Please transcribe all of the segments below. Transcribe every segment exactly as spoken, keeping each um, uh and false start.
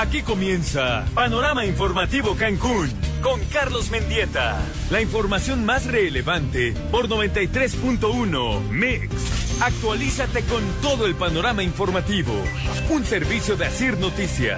Aquí comienza Panorama Informativo Cancún con Carlos Mendieta. La información más relevante por noventa y tres punto uno Mix. Actualízate con todo el panorama informativo. Un servicio de Asir Noticias.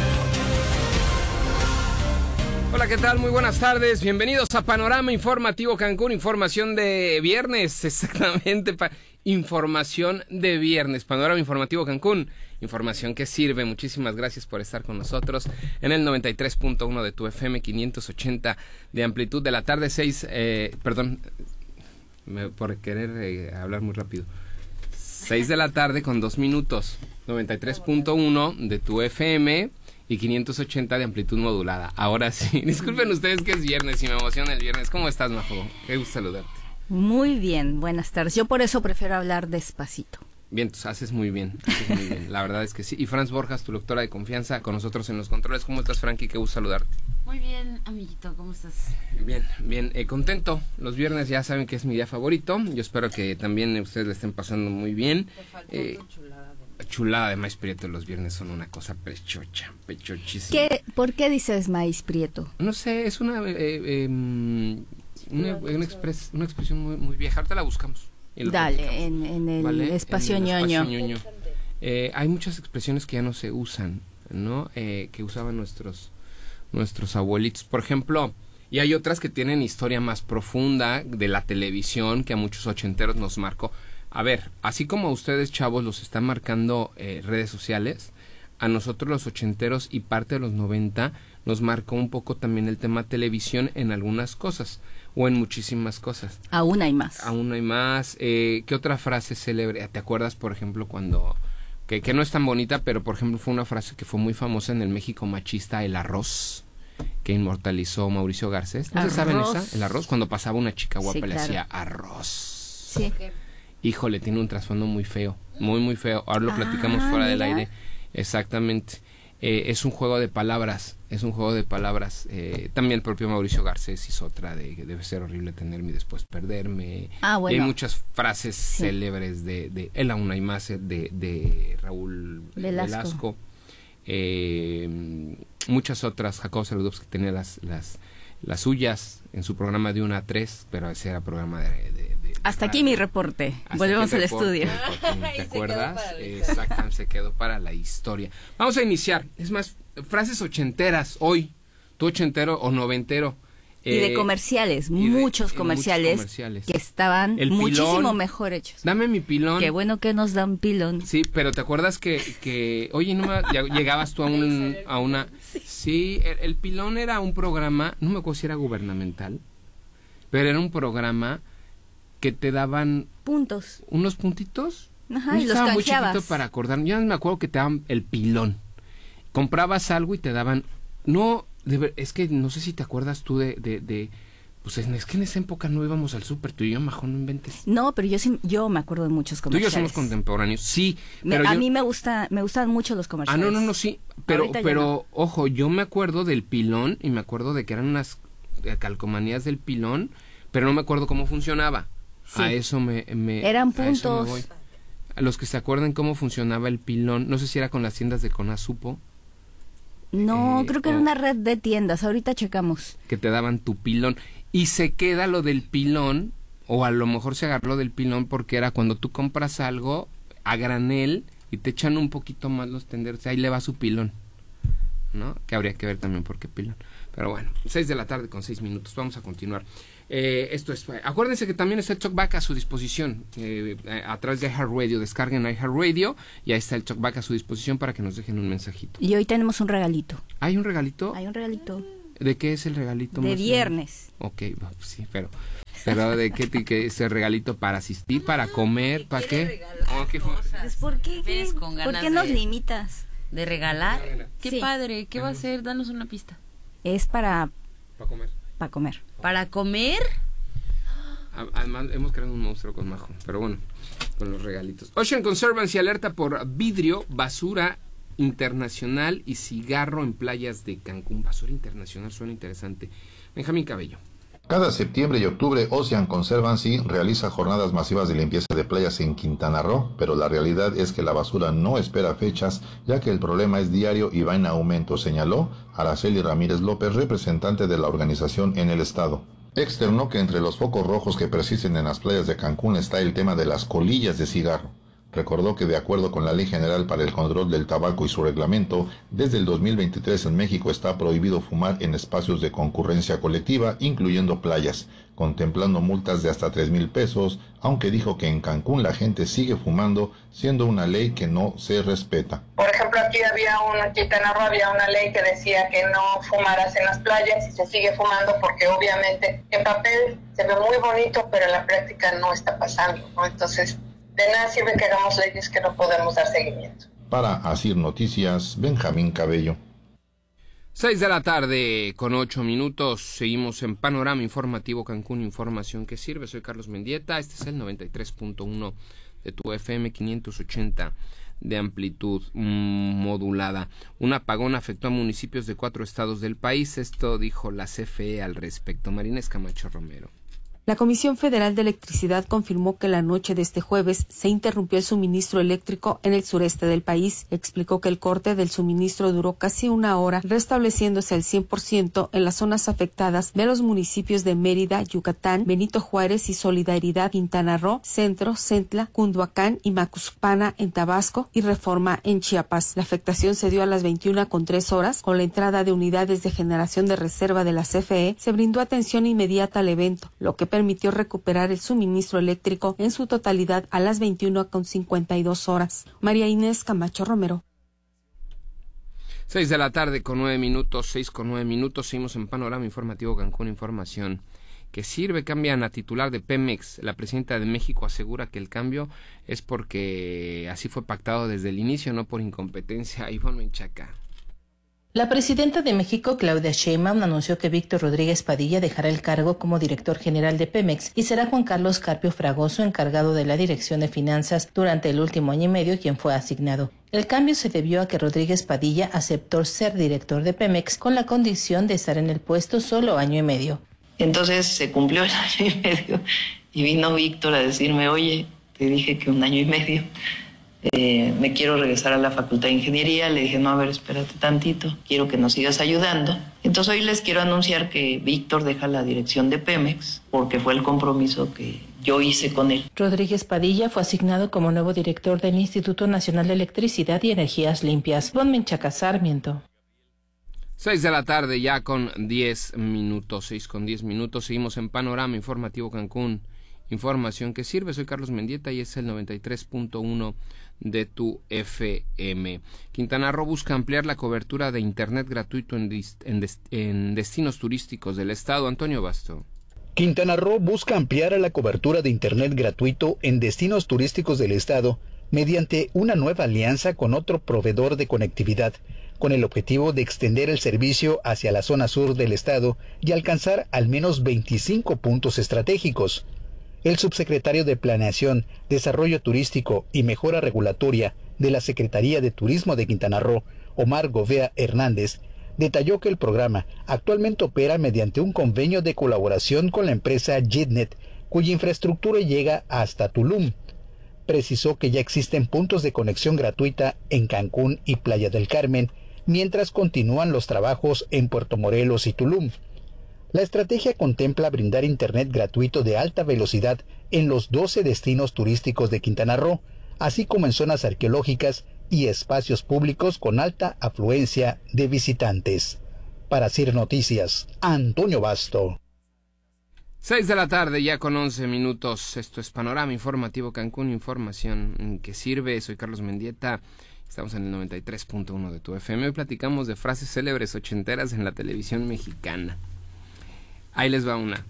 Hola, ¿qué tal? Muy buenas tardes. Bienvenidos a Panorama Informativo Cancún. Información de viernes, exactamente. Pa- información de viernes. Panorama Informativo Cancún. Información que sirve. Muchísimas gracias por estar con nosotros en el noventa y tres punto uno de tu F M, quinientos ochenta de amplitud de la tarde, seis, eh, perdón, me, por querer eh, hablar muy rápido. seis de la tarde con dos minutos. noventa y tres punto uno de tu F M. Y quinientos ochenta de amplitud modulada. Ahora sí, disculpen ustedes que es viernes y me emociona el viernes. ¿Cómo estás, Majo? Qué gusto saludarte. Muy bien, buenas tardes. Yo por eso prefiero hablar despacito. Bien, tú haces muy bien, haces muy bien. La verdad es que sí. Y Franz Borjas, tu doctora de confianza, con nosotros en los controles. ¿Cómo estás, Frankie? Qué gusto saludarte. Muy bien, amiguito, ¿cómo estás? Bien, bien, eh, contento. Los viernes ya saben que es mi día favorito. Yo espero que también ustedes le estén pasando muy bien. Te faltó Eh, tu chulada. Chulada de maíz prieto los viernes son una cosa pechocha, pechochísima. ¿Qué, ¿Por qué dices maíz prieto? No sé, es una eh, eh, una, una, expres, una expresión muy, muy vieja. Ahorita la buscamos. y la Dale, platicamos. en, en el ¿Vale? espacio En el ñoño. espacio ñoño. Eh, hay muchas expresiones que ya no se usan, ¿no? Eh, que usaban nuestros nuestros abuelitos, por ejemplo. Y hay otras que tienen historia más profunda de la televisión que a muchos ochenteros nos marcó. A ver, así como a ustedes, chavos, los están marcando eh, redes sociales, a nosotros los ochenteros y parte de los noventa nos marcó un poco también el tema televisión en algunas cosas, o en muchísimas cosas. Aún hay más. Aún hay más. Eh, ¿Qué otra frase célebre? ¿Te acuerdas, por ejemplo, cuando... Que, que no es tan bonita, pero por ejemplo fue una frase que fue muy famosa en el México machista, el arroz, que inmortalizó Mauricio Garcés. ¿No se saben esa? El arroz, cuando pasaba una chica guapa Sí, le claro. decía arroz. Sí. Híjole, tiene un trasfondo muy feo, muy muy feo. Ahora lo Ah, platicamos fuera del mira. aire. Exactamente. Eh, es un juego de palabras, es un juego de palabras. Eh, también el propio Mauricio Garcés hizo otra de que debe ser horrible tenerme y después perderme. Ah, bueno. Y hay muchas frases Sí. célebres de, de él aún hay más, eh, de, de Raúl Velasco. Velasco. Eh, muchas otras. Jacobo Saludowski tenía las, las, las suyas en su programa de una a tres, pero ese era programa de... de, de Hasta radio. aquí mi reporte. Hasta Volvemos aquí al el reporte, estudio. Joaquín, ¿te Y se acuerdas? quedó para la historia. Exactamente, se quedó para la historia. Vamos a iniciar. Es más, frases ochenteras hoy. Tú ochentero o noventero. Y de Eh, comerciales, y de- muchos y comerciales, muchos comerciales. que estaban El muchísimo pilón. mejor hechos. Dame mi pilón. Qué bueno que nos dan pilón. Sí, pero ¿te acuerdas que, que oye, no me- ya- llegabas tú a, un, a una... Sí, el, el pilón era un programa, no me acuerdo si era gubernamental, pero era un programa que te daban Puntos. unos puntitos. Ajá, Yo y los estaba muy canjeabas. chiquito para acordarme. Yo me acuerdo que te daban el pilón. Comprabas algo y te daban... No, de ver- es que no sé si te acuerdas tú de... de, de pues es, es que en esa época no íbamos al súper, tú y yo, Majo, no inventes. No, pero yo sí, yo me acuerdo de muchos Tú y yo comerciales. somos contemporáneos, sí. Me- Pero a yo- mí me gusta, me gustan mucho los Ah, comerciales. no, no, no, sí. Pero, Ahorita ya pero no. ojo, yo me acuerdo del pilón y me acuerdo de que eran unas eh, calcomanías del pilón, pero no me acuerdo cómo funcionaba. Sí. A eso me... me Eran a eso me puntos. voy. A los que se acuerdan cómo funcionaba el pilón, no sé si era con las tiendas de Conasupo, No, Eh, creo que era o- una red de tiendas. Ahorita checamos. que te daban tu pilón. Y se queda lo del pilón, o a lo mejor se agarró del pilón porque era cuando tú compras algo a granel y te echan un poquito más los tenderos, ahí le va su pilón, ¿no? Que habría que ver también por qué pilón. Pero bueno, seis de la tarde con seis minutos, vamos a continuar. Eh, esto es, acuérdense que también está el Talkback a su disposición, eh, a, a través de iHeartRadio, descarguen iHeartRadio y ahí está el Talkback a su disposición para que nos dejen un mensajito. Y hoy tenemos un regalito. ¿Hay un regalito? Hay un regalito. ¿De qué es el regalito? De más o menos? viernes. Ok, va, pues sí, pero, pero ¿de qué ti- que ese regalito para asistir, para comer, para qué? Oh, ¿qué fue? Pues, ¿por qué? Ves con ¿Por ganas qué nos de- limitas? ¿De regalar? Qué Sí. padre, ¿qué va a ser? Danos una pista. Es para, Para comer. para comer. ¿Para comer? A- Además, hemos creado un monstruo con Majo, pero bueno, con los regalitos. Ocean Conservancy alerta por vidrio, basura internacional y cigarro en playas de Cancún. Basura internacional, suena interesante. Benjamín Cabello. Cada septiembre y octubre, Ocean Conservancy realiza jornadas masivas de limpieza de playas en Quintana Roo, pero la realidad es que la basura no espera fechas, ya que el problema es diario y va en aumento, señaló Araceli Ramírez López, representante de la organización en el estado. Externó que entre los focos rojos que persisten en las playas de Cancún está el tema de las colillas de cigarro. Recordó que de acuerdo con la Ley General para el Control del Tabaco y su reglamento, desde el dos mil veintitrés en México está prohibido fumar en espacios de concurrencia colectiva, incluyendo playas, contemplando multas de hasta tres mil pesos, aunque dijo que en Cancún la gente sigue fumando, siendo una ley que no se respeta. Por ejemplo, aquí había una, en Quintana Roo había una ley que decía que no fumaras en las playas y se sigue fumando porque obviamente en papel se ve muy bonito, pero en la práctica no está pasando, ¿no? Entonces, de nada sirve que hagamos leyes que no podemos dar seguimiento. Para Asir Noticias, Benjamín Cabello. Seis de la tarde con ocho minutos. Seguimos en Panorama Informativo Cancún, información que sirve. Soy Carlos Mendieta. Este es el noventa y tres punto uno de tu F M, quinientos ochenta de amplitud modulada. Un apagón afectó a municipios de cuatro estados del país. Esto dijo la C F E al respecto. Marínez Camacho Romero. La Comisión Federal de Electricidad confirmó que la noche de este jueves se interrumpió el suministro eléctrico en el sureste del país. Explicó que el corte del suministro duró casi una hora, restableciéndose al cien por ciento en las zonas afectadas de los municipios de Mérida, Yucatán, Benito Juárez y Solidaridad, Quintana Roo, Centro, Centla, Cunduacán y Macuspana en Tabasco y Reforma en Chiapas. La afectación se dio a las veintiuna con tres horas. Con la entrada de unidades de generación de reserva de la C F E, se brindó atención inmediata al evento, lo que permitió recuperar el suministro eléctrico en su totalidad a las veintiuna con cincuenta y dos horas. María Inés Camacho Romero. Seis de la tarde con nueve minutos, seis con nueve minutos, seguimos en Panorama Informativo Cancún, información que sirve. Cambian a titular de Pemex. La presidenta de México asegura que el cambio es porque así fue pactado desde el inicio, no por incompetencia. Ivonne Menchaca. La presidenta de México, Claudia Sheinbaum, anunció que Víctor Rodríguez Padilla dejará el cargo como director general de Pemex y será Juan Carlos Carpio Fragoso, encargado de la dirección de finanzas durante el último año y medio, quien fue asignado. El cambio se debió a que Rodríguez Padilla aceptó ser director de Pemex con la condición de estar en el puesto solo año y medio. Entonces se cumplió el año y medio y vino Víctor a decirme, oye, te dije que un año y medio. Eh, me quiero regresar a la Facultad de Ingeniería. Le dije, no, a ver, espérate tantito, quiero que nos sigas ayudando. Entonces hoy les quiero anunciar que Víctor deja la dirección de Pemex porque fue el compromiso que yo hice con él. Rodríguez Padilla fue asignado como nuevo director del Instituto Nacional de Electricidad y Energías Limpias. Ivonne Menchaca Sarmiento. Seis de la tarde ya con diez minutos, seis con diez minutos, seguimos en Panorama Informativo Cancún, información que sirve. Soy Carlos Mendieta y es el noventa y tres punto uno de tu F M. Quintana Roo busca ampliar la cobertura de internet gratuito en, dist- en, dest- en destinos turísticos del estado. Antonio Basto. Quintana Roo busca ampliar la cobertura de internet gratuito en destinos turísticos del estado mediante una nueva alianza con otro proveedor de conectividad, con el objetivo de extender el servicio hacia la zona sur del estado y alcanzar al menos veinticinco puntos estratégicos. El subsecretario de Planeación, Desarrollo Turístico y Mejora Regulatoria de la Secretaría de Turismo de Quintana Roo, Omar Govea Hernández, detalló que el programa actualmente opera mediante un convenio de colaboración con la empresa JetNet, cuya infraestructura llega hasta Tulum. Precisó que ya existen puntos de conexión gratuita en Cancún y Playa del Carmen, mientras continúan los trabajos en Puerto Morelos y Tulum. La estrategia contempla brindar internet gratuito de alta velocidad en los doce destinos turísticos de Quintana Roo, así como en zonas arqueológicas y espacios públicos con alta afluencia de visitantes. Para C I R Noticias, Antonio Basto. Seis de la tarde ya con once minutos. Esto es Panorama Informativo Cancún, información que sirve. Soy Carlos Mendieta. Estamos en el noventa y tres punto uno de tu F M. Hoy platicamos de frases célebres ochenteras en la televisión mexicana. Ahí les va una.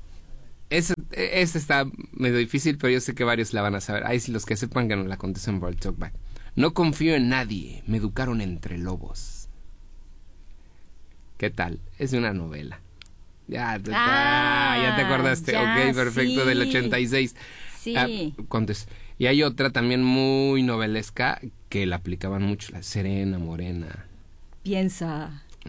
Esta este está medio difícil, pero yo sé que varios la van a saber. Ahí sí, los que sepan que nos la contesten por el talkback. No confío en nadie, me educaron entre lobos. ¿Qué tal? Es de una novela. Ya, te, ah, ya te acordaste. Ya, ok, perfecto, sí. Del ochenta y seis. Sí. Ah, contes. Y hay otra también muy novelesca que la aplicaban mucho, la Serena Morena. Piensa.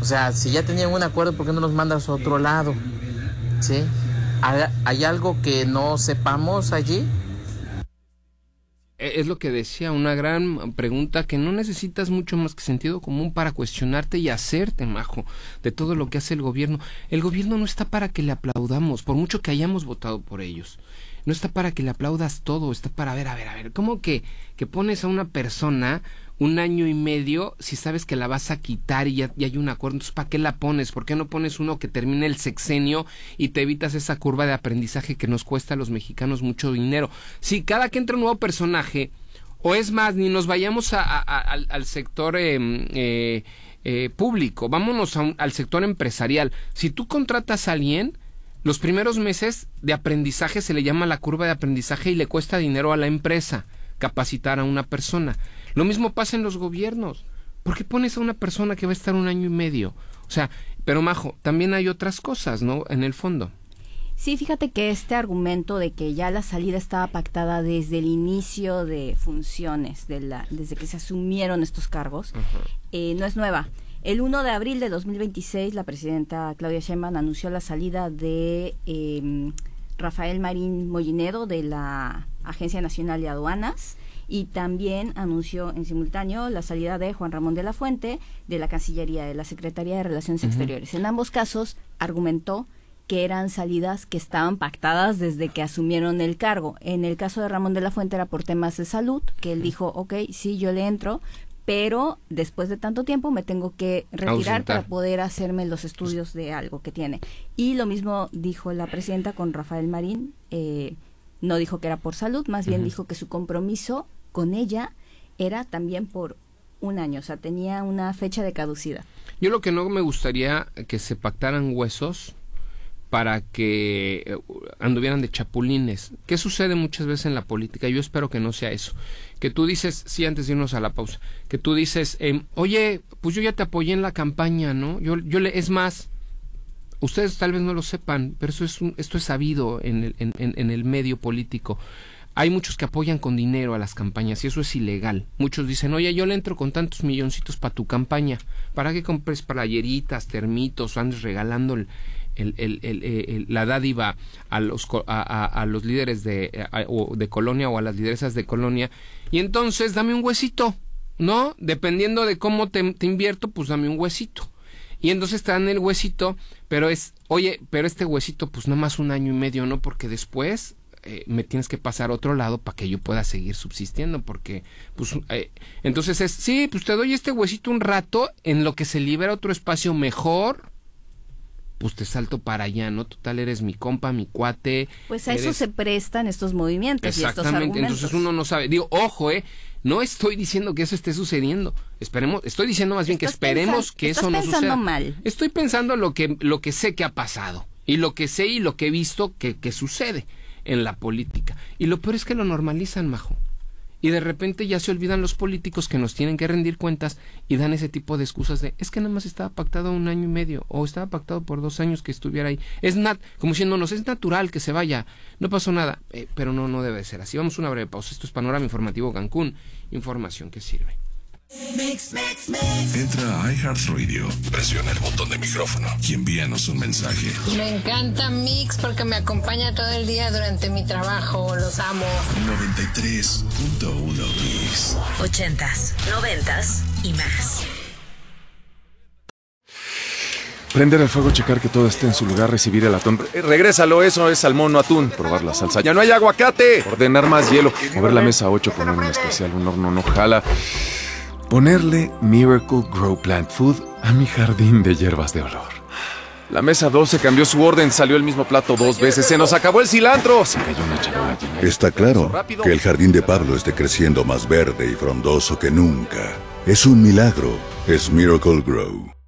O sea, si ya tenían un acuerdo, ¿por qué no los mandas a otro lado? ¿Sí? ¿Hay, hay algo que no sepamos allí? Es lo que decía, una gran pregunta que no necesitas mucho más que sentido común para cuestionarte y hacerte, Majo, de todo lo que hace el gobierno. El gobierno no está para que le aplaudamos, por mucho que hayamos votado por ellos. No está para que le aplaudas todo, está para ver, a ver, a ver, ¿cómo que, que pones a una persona un año y medio si sabes que la vas a quitar y ya y hay un acuerdo? Entonces, ¿para qué la pones? ¿Por qué no pones uno que termine el sexenio y te evitas esa curva de aprendizaje que nos cuesta a los mexicanos mucho dinero? Si cada que entra un nuevo personaje, o es más, ni nos vayamos a, a, a, al, al sector eh, eh, eh, público, vámonos a un, al sector empresarial. Si tú contratas a alguien, los primeros meses de aprendizaje se le llama la curva de aprendizaje y le cuesta dinero a la empresa capacitar a una persona. Lo mismo pasa en los gobiernos. ¿Por qué pones a una persona que va a estar un año y medio? O sea, pero Majo, también hay otras cosas, ¿no? En el fondo. Sí, fíjate que este argumento de que ya la salida estaba pactada desde el inicio de funciones, de la, desde que se asumieron estos cargos, uh-huh. eh, no es nueva. El primero de abril de dos mil veintiséis, la presidenta Claudia Sheinbaum anunció la salida de eh, Rafael Marín Mollinedo de la Agencia Nacional de Aduanas y también anunció en simultáneo la salida de Juan Ramón de la Fuente de la Cancillería, de la Secretaría de Relaciones uh-huh. Exteriores. En ambos casos argumentó que eran salidas que estaban pactadas desde que asumieron el cargo. En el caso de Ramón de la Fuente era por temas de salud, que él dijo, ok, sí, yo le entro, pero después de tanto tiempo me tengo que retirar Ausentar. para poder hacerme los estudios de algo que tiene. Y lo mismo dijo la presidenta con Rafael Marín, eh, no dijo que era por salud, más bien uh-huh. dijo que su compromiso con ella era también por un año, o sea, tenía una fecha de caducidad. Yo lo que no me gustaría que se pactaran huesos para que anduvieran de chapulines. ¿Qué sucede muchas veces en la política? Yo espero que no sea eso. Que tú dices, sí, antes de irnos a la pausa, que tú dices, eh, oye, pues yo ya te apoyé en la campaña, ¿no? Yo, yo le, es más, ustedes tal vez no lo sepan, pero eso es un, esto es sabido en el, en, en, en el medio político. Hay muchos que apoyan con dinero a las campañas y eso es ilegal. Muchos dicen, oye, yo le entro con tantos milloncitos para tu campaña, para que compres playeritas, termitos, andes regalando el El, el, el, el, la dádiva a los a, a, a los líderes de, a, de colonia o a las lideresas de colonia, y entonces dame un huesito, ¿no? Dependiendo de cómo te, te invierto, pues dame un huesito. Y entonces te dan el huesito, pero es, oye, pero este huesito pues nada más un año y medio, ¿no? Porque después eh, me tienes que pasar a otro lado para que yo pueda seguir subsistiendo, porque pues eh, entonces es, sí, pues te doy este huesito un rato en lo que se libera otro espacio mejor, pues te salto para allá, ¿no? Total, eres mi compa, mi cuate. Pues a eres... eso se prestan estos movimientos y estos argumentos. Entonces uno no sabe. Digo, ojo, ¿eh? No estoy diciendo que eso esté sucediendo. Esperemos, estoy diciendo más bien que esperemos que eso no suceda. Estás pensando mal. Estoy pensando lo que, lo que sé que ha pasado. Y lo que sé y lo que he visto que, que sucede en la política. Y lo peor es que lo normalizan, Majo. Y de repente ya se olvidan los políticos que nos tienen que rendir cuentas y dan ese tipo de excusas de, es que nada más estaba pactado un año y medio, o estaba pactado por dos años que estuviera ahí. Es nat como diciéndonos, es natural que se vaya, no pasó nada, eh, pero no, no debe ser así. Vamos a una breve pausa. Esto es Panorama Informativo Cancún, información que sirve. Mix, mix, mix. Entra a iHeartRadio, presiona el botón de micrófono y envíanos un mensaje. Me encanta Mix porque me acompaña todo el día durante mi trabajo, los amo. noventa y tres punto uno Mix. Ochentas, noventas y más. Prender el fuego, checar que todo esté en su lugar, recibir el atún. Eh, regrésalo, eso es salmón, no atún. Probar la salsa. ¡Ya no hay aguacate! Ordenar más hielo. Mover la mesa ocho con un especial, un horno no jala. Ponerle Miracle Grow Plant Food a mi jardín de hierbas de olor. La mesa doce cambió su orden, salió el mismo plato dos veces, se nos acabó el cilantro. Se cayó una charola llena. Está claro que el jardín de Pablo esté creciendo más verde y frondoso que nunca. Es un milagro, es Miracle Grow.